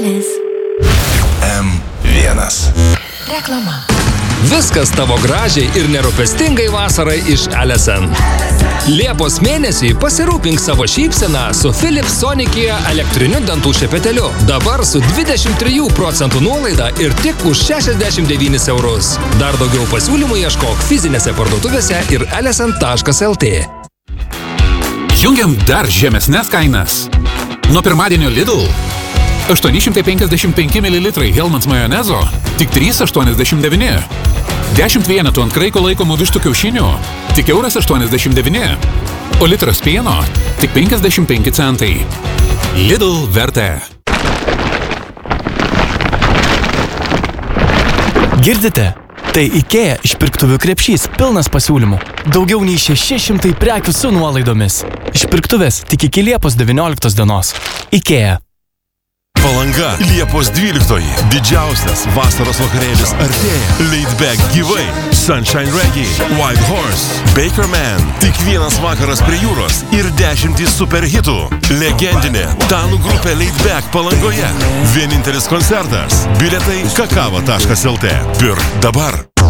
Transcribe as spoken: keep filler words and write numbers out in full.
M vienas. Reklama. Viskas tavo gražiai ir nerūpestingai vasarai iš Alesen. Liepos mėnesį pasirūpink savo šypseną su Philips Sonicare elektriniu dantų šepeteliu. Dabar su dvidešimt trijų procentų nuolaida ir tik už šešiasdešimt devynis eurus. Dar daugiau pasiūlymų ieškok fizinėse parduotuvėse ir alesen taškas lt. Jungiam dar žemesnes kainas. Nuo pirmadienio Lidl aštuoni šimtai penkiasdešimt penki mililitrai Hellmann's majonezo tik trys aštuoniasdešimt devyni. dešimt vienetų ant kraiko laikomų vištų kiaušinių tik euras aštuoniasdešimt devyni. O litras pieno tik penkiasdešimt penki centai. Lidl vertė. Girdite? Tai IKEA išpirktuvių krepšys pilnas pasiūlymų. Daugiau nei šeši šimtai prekių su nuolaidomis. Išpirktuvės tik iki Liepos devynioliktos dienos. IKEA. Palanga Liepos dvyliktoji. Didžiausias vasaros vakarėlis artėja. Laid Back gyvai. Sunshine Reggae, Wild Horse, Baker Man. Tik vienas vakaras prie jūros ir dešimtys superhitų. Legendinė danų grupė Laid Back Palangoje. Vienintelis koncertas. Bilietai kakava taškas lt. Pirk dabar.